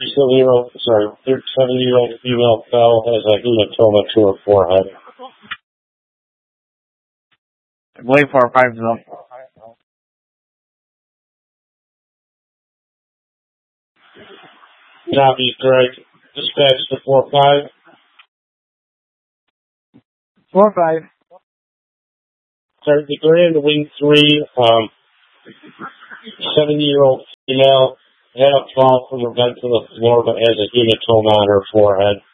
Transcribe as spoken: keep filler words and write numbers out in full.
thirty-seven-year-old, sorry, thirty-seven-year-old female fell has a hematoma to her forehead. I believe four five is up. Copy, correct. Dispatch to four five. Four five. Sorry, the Grand Wing three, um, seventy-year-old female had a fall from the vent to the floor, but has a hematoma on her forehead.